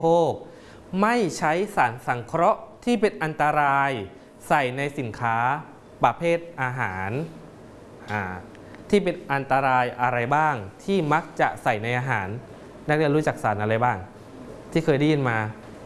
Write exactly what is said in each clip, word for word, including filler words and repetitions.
ภคไม่ใช้สารสังเคราะห์ที่เป็นอันตรายใส่ในสินค้าประเภทอาหารที่เป็นอันตรายอะไรบ้างที่มักจะใส่ในอาหารนักเรียนรู้จักสารอะไรบ้างที่เคยได้ยินมา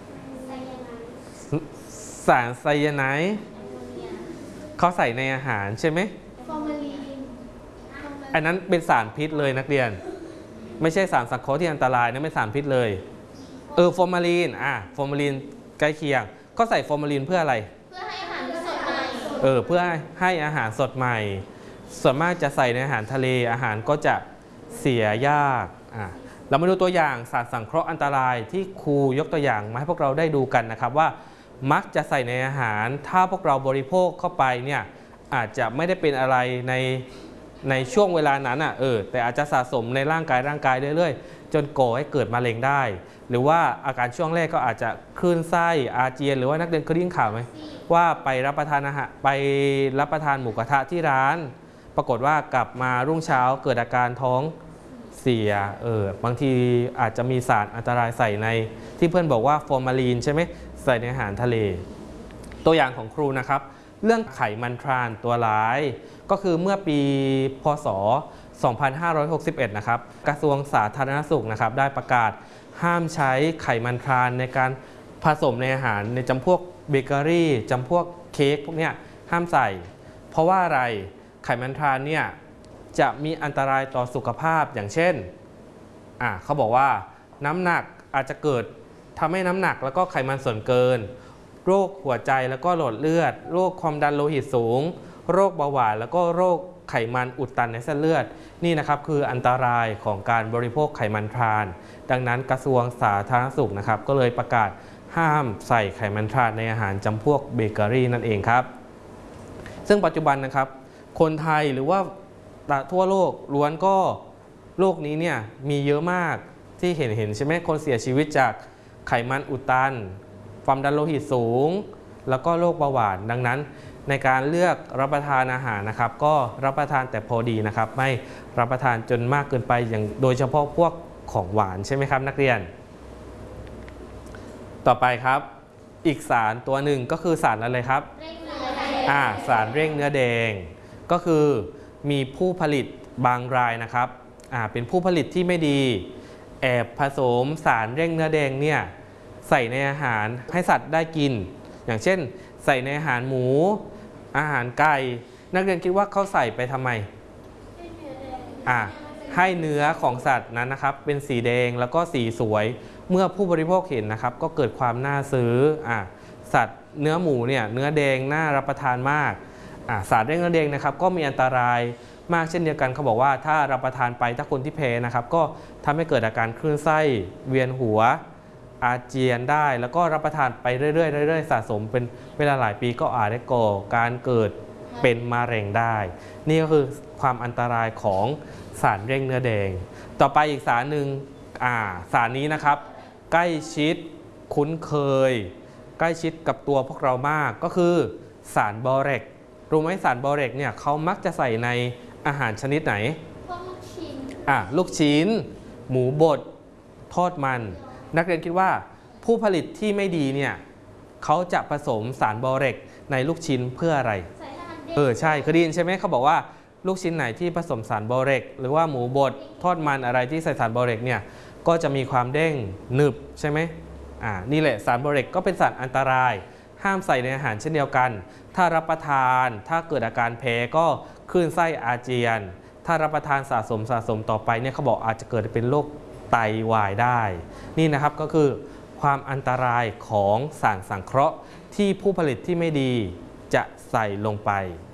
สารไซยาไนด์เขาใส่ในอาหารใช่ไหมฟอร์มาลีนอันนั้นเป็นสารพิษเลยนักเรียนไม่ใช่สารสังเคราะห์ที่อันตรายนะไม่สารพิษเลยเออฟอร์มาลีนอ่ะฟอร์มาลีนใกล้เคียงก็ใส่ฟอร์มาลีนเพื่ออะไรเพื่อให้อาหารสดใหม่เออเพื่อให้อาหารสดใหม่ส่วนมากจะใส่ในอาหารทะเลอาหารก็จะเสียยากอ่ะเรามาดูตัวอย่างสารสังเคราะห์อันตรายที่ครูยกตัวอย่างมาให้พวกเราได้ดูกันนะครับว่ามักจะใส่ในอาหารถ้าพวกเราบริโภคเข้าไปเนี่ยอาจจะไม่ได้เป็นอะไรในในช่วงเวลานั้นอ่ะเออแต่อาจจะสะสมในร่างกายร่างกายเรื่อยๆจนก่อให้เกิดมะเร็งได้หรือว่าอาการช่วงแรกก็อาจจะคลื่นไส้อาเจียนหรือว่านักเรียนเคยได้ยินข่าวไหมว่าไปรับประทานอาหารไปรับประทานหมูกระทะที่ร้านปรากฏว่ากลับมารุ่งเช้าเกิดอาการท้องเสียเออบางทีอาจจะมีสารอันตรายใส่ในที่เพื่อนบอกว่าฟอร์มาลีนใช่ไหมใส่ในอาหารทะเลตัวอย่างของครูนะครับเรื่องไขมันทรานตัวร้ายก็คือเมื่อปีพ.ศ. สองพันห้าร้อยหกสิบเอ็ดนะครับกระทรวงสาธารณสุขนะครับได้ประกาศห้ามใช้ไขมันทรานในการผสมในอาหารในจำพวกเบเกอรี่จำพวกเค้กพวกนี้ห้ามใส่เพราะว่าอะไรไขมันทรานเนี่ยจะมีอันตรายต่อสุขภาพอย่างเช่นอ่ะเขาบอกว่าน้ำหนักอาจจะเกิดทำให้น้ำหนักแล้วก็ไขมันส่วนเกินโรคหัวใจแล้วก็หลอดเลือดโรคความดันโลหิตสูงโรคเบาหวานแล้วก็โรคไขมันอุดตันในเส้นเลือดนี่นะครับคืออันตรายของการบริโภคไขมันทรานดังนั้นกระทรวงสาธารณสุขนะครับก็เลยประกาศห้ามใส่ไขมันทรานในอาหารจำพวกเบเกอรี่นั่นเองครับซึ่งปัจจุบันนะครับคนไทยหรือว่าทั่วโลกล้วนก็โรคนี้เนี่ยมีเยอะมากที่เห็นเห็นใช่ไหมคนเสียชีวิตจากไขมันอุดตันความดันโลหิตสูงแล้วก็โรคเบาหวานดังนั้นในการเลือกรับประทานอาหารนะครับก็รับประทานแต่พอดีนะครับไม่รับประทานจนมากเกินไปอย่างโดยเฉพาะพวกของหวานใช่ไหมครับนักเรียนต่อไปครับอีกสารตัวหนึ่งก็คือสารอะไรครับอ่าสารเร่งเนื้อแดงก็คือมีผู้ผลิตบางรายนะครับอ่าเป็นผู้ผลิตที่ไม่ดีแอบผสมสารเร่งเนื้อแดงเนี่ยใส่ในอาหารให้สัตว์ได้กินอย่างเช่นใส่ในอาหารหมูอาหารไก่นักเรียนคิดว่าเขาใส่ไปทำไมอ่าให้เนื้อของสัตว์นั้นนะครับเป็นสีแดงแล้วก็สีสวยเมื่อผู้บริโภคเห็นนะครับก็เกิดความน่าซื้ออ่าสัตว์เนื้อหมูเนี่ยเนื้อแดงน่ารับประทานมากอ่าสารเร่งเนื้อแดงนะครับก็มีอันตรายมากเช่นเดียวกันเขาบอกว่าถ้ารับประทานไปถ้าคนที่แพ้นะครับก็ทำให้เกิดอาการคลื่นไส้เวียนหัวอาเจียนได้แล้วก็รับประทานไปเรื่อยๆเรื่อยๆสะสมเป็นเวลาหลายปีก็อาจจะก่อการเกิดเป็นมะเร็งได้นี่ก็คือความอันตรายของสารเร่งเนื้อแดงต่อไปอีกสารหนึ่งอ่าสารนี้นะครับใกล้ชิดคุ้นเคยใกล้ชิดกับตัวพวกเรามากก็คือสารบอเรกรู้ไหมสารบอเรกเนี่ยเขามักจะใส่ในอาหารชนิดไหนพวกลูกชิ้นอ่าลูกชิ้นหมูบดทอดมันนักเรียนคิดว่าผู้ผลิตที่ไม่ดีเนี่ยเขาจะผสมสารบอเรกในลูกชิ้นเพื่ออะไรเออใช่เคยได้ยินใช่ไหมเขาบอกว่าลูกชิ้นไหนที่ผสมสารบอเรกหรือว่าหมูบดทอดมันอะไรที่ใส่สารบอเรกเนี่ยก็จะมีความเด้งหนึบใช่ไหมอ่านี่แหละสารบอเรกก็เป็นสารอันตรายห้ามใส่ในอาหารเช่นเดียวกันถ้ารับประทานถ้าเกิดอาการแพ้ก็คลื่นไส้อาเจียนถ้ารับประทานสะสมสะสมต่อไปเนี่ยเขาบอกอาจจะเกิดเป็นโรคไตวายได้นี่นะครับก็คือความอันตรายของสารสังเคราะห์ที่ผู้ผลิตที่ไม่ดีจะใส่ลงไป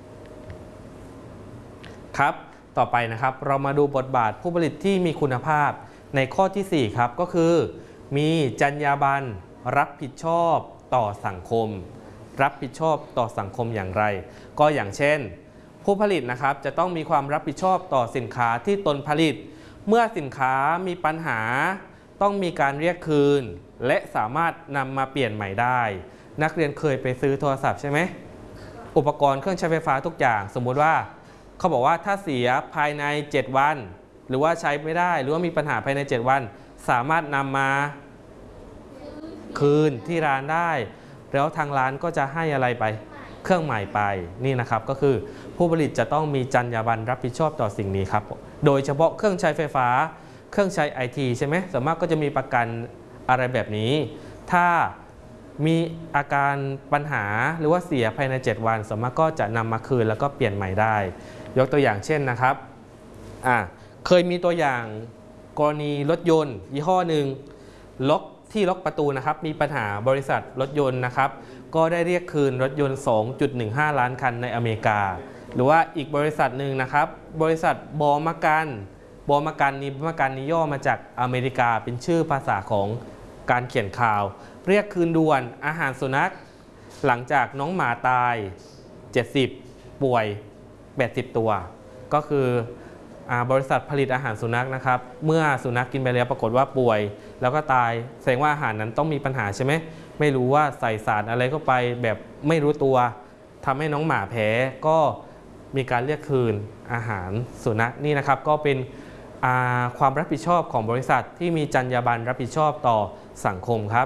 ครับต่อไปนะครับเรามาดูบทบาทผู้ผลิตที่มีคุณภาพในข้อที่สี่ครับก็คือมีจรรยาบรรณรับผิดชอบต่อสังคมรับผิดชอบต่อสังคมอย่างไรก็อย่างเช่นผู้ผลิตนะครับจะต้องมีความรับผิดชอบต่อสินค้าที่ตนผลิตเมื่อสินค้ามีปัญหาต้องมีการเรียกคืนและสามารถนำมาเปลี่ยนใหม่ได้นักเรียนเคยไปซื้อโทรศัพท์ใช่ไหมอุปกรณ์เครื่องใช้ไฟฟ้าทุกอย่างสมมุติว่าเขาบอกว่าถ้าเสียภายในเจ็ดวันหรือว่าใช้ไม่ได้หรือว่ามีปัญหาภายในเจ็ดวันสามารถนำมาคืนที่ร้านได้แล้วทางร้านก็จะให้อะไรไปเครื่องใหม่ไปนี่นะครับก็คือผู้ผลิตจะต้องมีจรรยาบรรณรับผิดชอบต่อสิ่งนี้ครับโดยเฉพาะเครื่องใช้ไฟฟ้าเครื่องใช้ ไอ ที ใช่ไหมส่วนมากก็จะมีประกันอะไรแบบนี้ถ้ามีอาการปัญหาหรือว่าเสียภายในเจ็ดวันส่วนมากก็จะนำมาคืนแล้วก็เปลี่ยนใหม่ได้ยกตัวอย่างเช่นนะครับอ่าเคยมีตัวอย่างกรณีรถยนต์ยี่ห้อหนึ่งล็อกที่ล็อกประตูนะครับมีปัญหาบริษัทรถยนต์นะครับก็ได้เรียกคืนรถยนต์ สองจุดหนึ่งห้า ล้านคันในอเมริกาหรือว่าอีกบริษัทหนึ่งนะครับบริษัทบอมากันบอมากันนี้บอมากันนี้ย่อมาจากอเมริกาเป็นชื่อภาษาของการเขียนข่าวเรียกคืนด่วนอาหารสุนัขหลังจากน้องหมาตายเจ็ดสิบป่วยแปดสิบตัวก็คือบริษัทผลิตอาหารสุนัขนะครับเมื่อสุนัขกินไปแล้วปรากฏว่าป่วยแล้วก็ตายแสดงว่าอาหารนั้นต้องมีปัญหาใช่ไหมไม่รู้ว่าใส่สารอะไรเข้าไปแบบไม่รู้ตัวทำให้น้องหมาแพ้ก็มีการเรียกคืนอาหารสุนัขนี่นะครับก็เป็นความรับผิดชอบของบริษัทที่มีจรรยาบรรณรับผิดชอบต่อสังคมครับ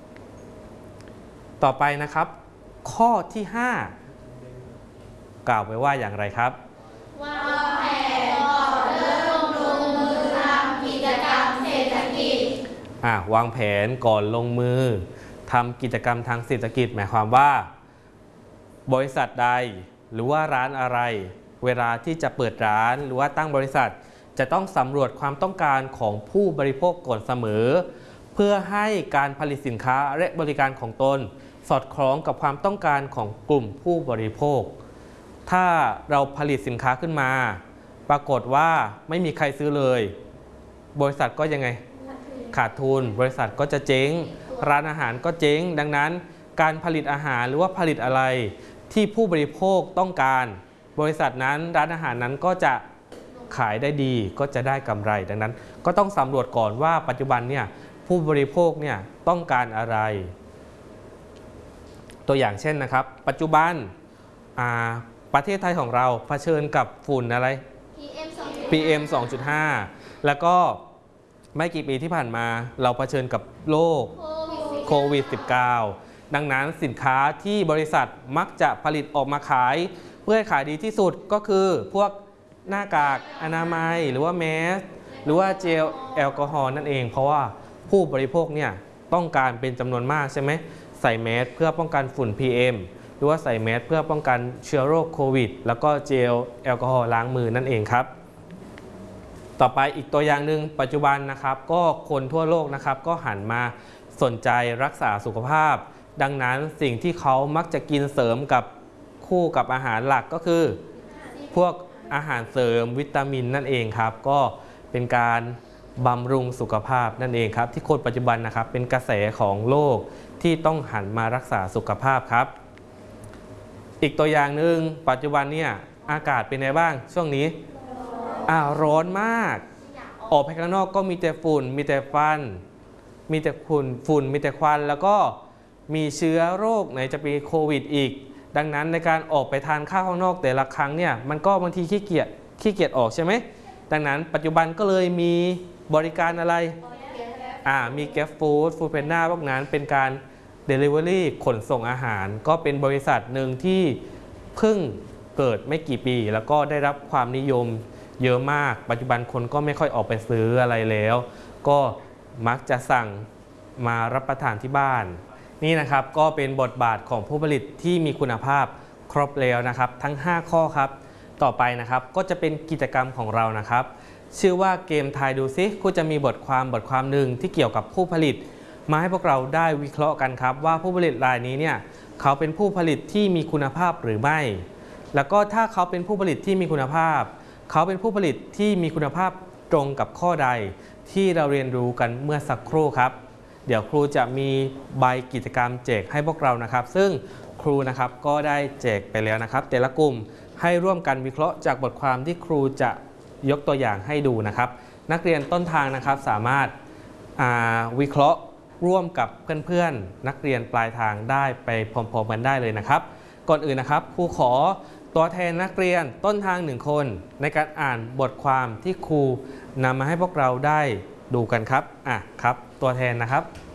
ต่อไปนะครับข้อที่ห้ากล่าวไว้ว่าอย่างไรครับวางแผนก่อนเริ่มลงมือทำกิจกรรมเศรษฐกิจอ่าวางแผนก่อนลงมือทำกิจกรรมทางเศรษฐกิจหมายความว่าบริษัทใดหรือว่าร้านอะไรเวลาที่จะเปิดร้านหรือว่าตั้งบริษัทจะต้องสำรวจความต้องการของผู้บริโภคก่อนเสมอเพื่อให้การผลิตสินค้าและบริการของตนสอดคล้องกับความต้องการของกลุ่มผู้บริโภคถ้าเราผลิตสินค้าขึ้นมาปรากฏว่าไม่มีใครซื้อเลยบริษัทก็ยังไงขาดทุนบริษัทก็จะเจ๊งร้านอาหารก็เจ๊งดังนั้นการผลิตอาหารหรือว่าผลิตอะไรที่ผู้บริโภคต้องการบริษัทนั้นร้านอาหารนั้นก็จะขายได้ดีก็จะได้กำไรดังนั้นก็ต้องสำรวจก่อนว่าปัจจุบันเนี่ยผู้บริโภคเนี่ยต้องการอะไรตัวอย่างเช่นนะครับปัจจุบันประเทศไทยของเราเผชิญกับฝุ่นอะไร พี เอ็ม สองจุดห้า แล้วก็ไม่กี่ปีที่ผ่านมาเราเผชิญกับโรคโควิด สิบเก้า ดังนั้นสินค้าที่บริษัทมักจะผลิตออกมาขายเพื่อให้ขายดีที่สุดก็คือพวกหน้ากากอนามัยหรือว่าแมสหรือว่าเจลแอลกอฮอล์นั่นเองเพราะว่าผู้บริโภคเนี่ยต้องการเป็นจำนวนมากใช่ไหมใส่แมสเพื่อป้องกันฝุ่น พี เอ็ม หรือว่าใส่แมสเพื่อป้องกันเชื้อโรคโควิดแล้วก็เจลแอลกอฮอล์ล้างมือนั่นเองครับต่อไปอีกตัวอย่างหนึ่งปัจจุบันนะครับก็คนทั่วโลกนะครับก็หันมาสนใจรักษาสุขภาพดังนั้นสิ่งที่เขามักจะกินเสริมกับคู่กับอาหารหลักก็คือพวกอาหารเสริมวิตามินนั่นเองครับก็เป็นการบำรุงสุขภาพนั่นเองครับที่คนปัจจุบันนะครับเป็นกระแสของโลกที่ต้องหันมารักษาสุขภาพครับอีกตัวอย่างหนึ่งปัจจุบันเนี่ยอากาศเป็นไงบ้างช่วงนี้อ่าร้อนมากออกไปข้างนอกก็มีแต่ฝุ่นมีแต่ฟันมีแต่ฝุ่นฝุ่นมีแต่ควันแล้วก็มีเชื้อโรคไหนจะเป็นโควิดอีกดังนั้นในการออกไปทานข้าวข้างนอกแต่ละครั้งเนี่ยมันก็บางทีขี้เกียจขี้เกียจออกใช่ไหมดังนั้นปัจจุบันก็เลยมีบริการอะไรอ่ามีแกร็บฟู้ดฟู้ดเพนด้าพวกนั้นเป็นการ Delivery ขนส่งอาหารก็เป็นบริษัทหนึ่งที่เพิ่งเกิดไม่กี่ปีแล้วก็ได้รับความนิยมเยอะมากปัจจุบันคนก็ไม่ค่อยออกไปซื้ออะไรแล้วก็มักจะสั่งมารับประทานที่บ้านนี่นะครับก็เป็นบทบาทของผู้ผลิตที่มีคุณภาพครบแล้วนะครับทั้งห้าข้อครับต่อไปนะครับก็จะเป็นกิจกรรมของเรานะครับชื่อว่าเกมทายดูซิก็จะมีบทความบทความหนึ่งที่เกี่ยวกับผู้ผลิตมาให้พวกเราได้วิเคราะห์กันครับว่าผู้ผลิตรายนี้เนี่ยเขาเป็นผู้ผลิตที่มีคุณภาพหรือไม่แล้วก็ถ้าเขาเป็นผู้ผลิตที่มีคุณภาพเขาเป็นผู้ผลิตที่มีคุณภาพตรงกับข้อใดที่เราเรียนรู้กันเมื่อสักครู่ครับเดี๋ยวครูจะมีใบกิจกรรมแจกให้พวกเรานะครับซึ่งครูนะครับก็ได้แจกไปแล้วนะครับแต่ละกลุ่มให้ร่วมกันวิเคราะห์จากบทความที่ครูจะยกตัวอย่างให้ดูนะครับนักเรียนต้นทางนะครับสามารถวิเคราะห์ร่วมกับเพื่อนๆนักเรียนปลายทางได้ไปพร้อมๆกันได้เลยนะครับก่อนอื่นนะครับครูขอตัวแทนนักเรียนต้นทางหนึ่งคนในการอ่านบทความที่ครูนำมาให้พวกเราได้ดูกันครับอ่ะครับตัวแทนนะครับ